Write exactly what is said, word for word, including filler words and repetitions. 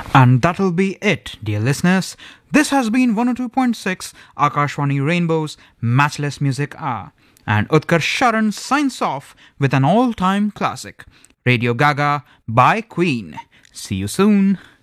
And that'll be it, dear listeners. This has been one oh two point six Akashwani Rainbow's Matchless Music Hour. And Utkarsh Sharan signs off with an all time classic, Radio Gaga by Queen. See you soon.